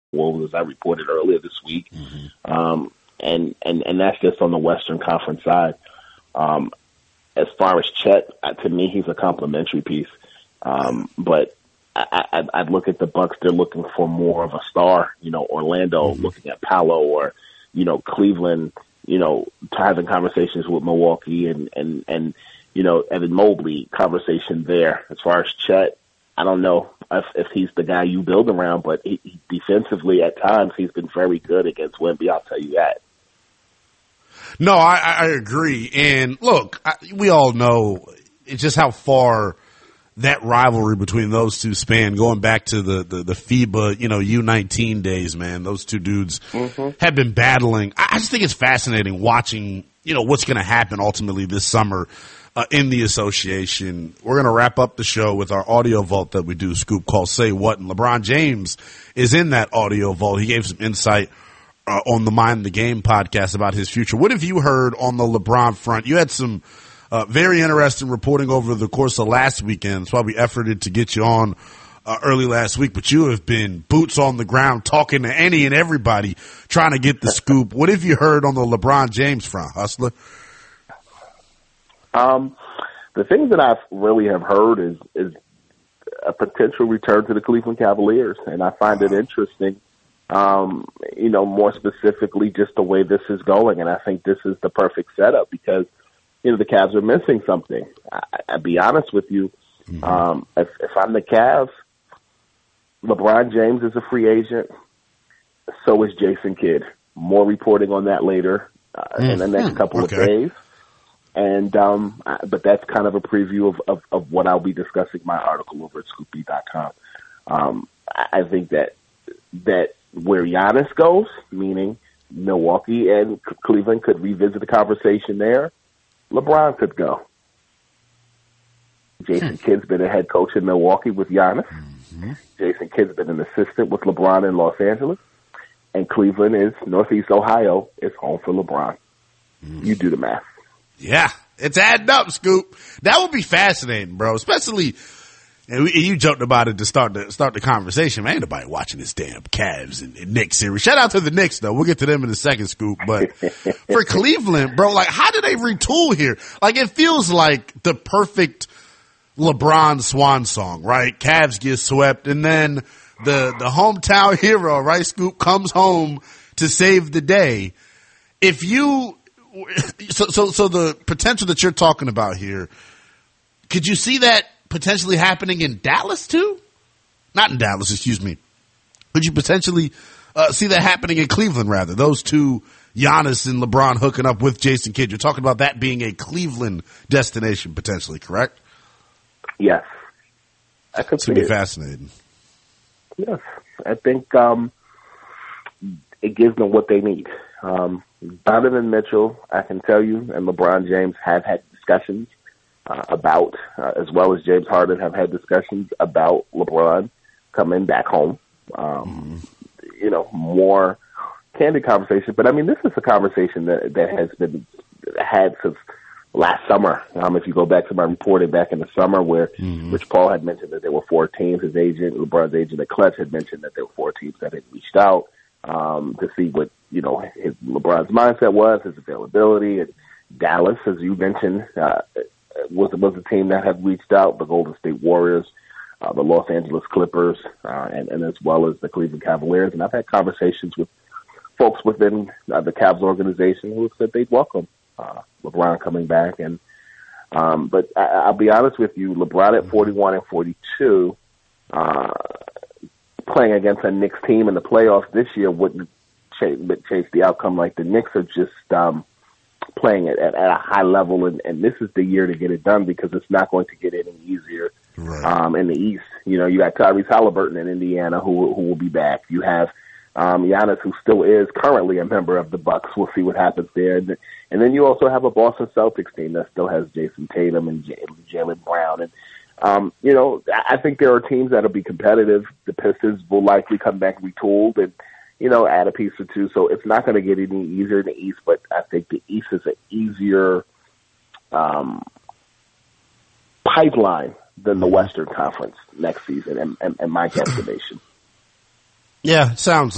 Wolves, as I reported earlier this week. And that's just on the Western Conference side. As far as Chet, to me, he's a complimentary piece. But I'd look at the Bucks. They're looking for more of a star. Orlando looking at Paolo, or Cleveland. Having conversations with Milwaukee and Evan Mobley conversation there. As far as Chet, I don't know if he's the guy you build around, but he defensively at times he's been very good against Wemby. I'll tell you that. No, I agree. And look, we all know just how far that rivalry between those two span, going back to the FIBA, U19 days, man. Those two dudes have been battling. I just think it's fascinating watching, what's going to happen ultimately this summer in the association. We're going to wrap up the show with our audio vault that we do, Scoop, called Say What, and LeBron James is in that audio vault. He gave some insight on the Mind the Game podcast about his future. What have you heard on the LeBron front? You had some very interesting reporting over the course of last weekend. That's why we efforted to get you on early last week, but you have been boots on the ground talking to any and everybody trying to get the scoop. What have you heard on the LeBron James front, Hustler? The things that I really have heard is a potential return to the Cleveland Cavaliers, and I find it interesting. More specifically, just the way this is going, and I think this is the perfect setup because the Cavs are missing something. I'll be honest with you. If I'm the Cavs, LeBron James is a free agent. So is Jason Kidd. More reporting on that later in the next couple of days. And but that's kind of a preview of what I'll be discussing in my article over at scoopbeat.com. I think that where Giannis goes, meaning Milwaukee and Cleveland could revisit the conversation there, LeBron could go. Jason Kidd's been a head coach in Milwaukee with Giannis. Jason Kidd's been an assistant with LeBron in Los Angeles. And Cleveland is Northeast Ohio. It's home for LeBron. You do the math. Yeah, it's adding up, Scoop. That would be fascinating, bro. Especially, and you joked about it to start the conversation. Man, ain't nobody watching this damn Cavs and Knicks series. Shout out to the Knicks, though. We'll get to them in a second, Scoop. But for Cleveland, bro, how do they retool here? It feels like the perfect LeBron swan song, right? Cavs get swept, and then the hometown hero, right, Scoop, comes home to save the day. If you So the potential that you're talking about here, could you see that potentially happening in Dallas too? Not in Dallas, excuse me. Could you potentially see that happening in Cleveland, rather? Those two, Giannis and LeBron, hooking up with Jason Kidd. You're talking about that being a Cleveland destination potentially, correct? Yes. I could see it. It's going to be fascinating. Yes. I think it gives them what they need. Donovan Mitchell, I can tell you, and LeBron James have had discussions about, as well as James Harden have had discussions about LeBron coming back home. More candid conversation. But, this is a conversation that has been had since last summer. If you go back to my reporting back in the summer where Rich Paul had mentioned that there were 4 teams, his agent, LeBron's agent at Clutch had mentioned that there were 4 teams that had reached out to see what, his LeBron's mindset was, his availability. And Dallas, as you mentioned, was a team that had reached out, the Golden State Warriors, the Los Angeles Clippers, and as well as the Cleveland Cavaliers. And I've had conversations with folks within the Cavs organization who said they'd welcome LeBron coming back. And but I'll be honest with you, LeBron at 41 and 42, playing against a Knicks team in the playoffs this year wouldn't chase the outcome. Like the Knicks are just playing it at a high level, and this is the year to get it done because it's not going to get any easier in the East. You got Tyrese Halliburton in Indiana who will be back. You have Giannis, who still is currently a member of the Bucks. We'll see what happens there. And then you also have a Boston Celtics team that still has Jason Tatum and Jaylen Brown. And, I think there are teams that will be competitive. The Pistons will likely come back retooled and, add a piece or two. So it's not going to get any easier in the East, but I think the East is an easier pipeline than the Western Conference next season, and my guesstimation. Yeah, sounds